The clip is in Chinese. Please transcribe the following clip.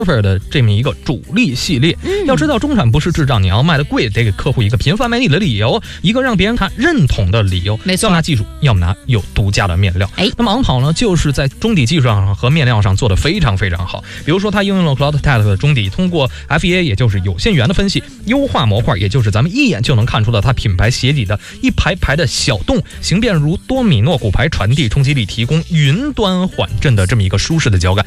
的这么一个主力系列。要知道中产不是智障，你要卖的贵，得给客户一个频繁买你的理由，一个让别人看认同的理由。 没错， 要拿技术，要么拿有独家的面料。那么昂跑呢，就是在中底技术上和面料上做得非常非常好。比如说，它应用了 CloudTech 的中底，通过 FEA 也就是有限元的分析，优化模块，也就是咱们一眼就能看出了它品牌鞋底的一排排的小洞，形变如多米诺骨牌，传递冲击力，提供云端缓震的这么一个舒适的脚感。